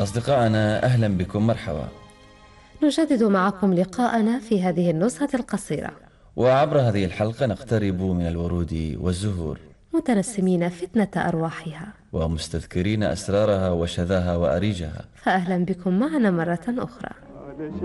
أصدقائنا أهلا بكم، مرحبا. نجدد معكم لقاءنا في هذه النزهة القصيرة، وعبر هذه الحلقة نقترب من الورود والزهور، متنسمين فتنة أرواحها، ومستذكرين أسرارها وشذاها وأريجها. فأهلا بكم معنا مرة أخرى.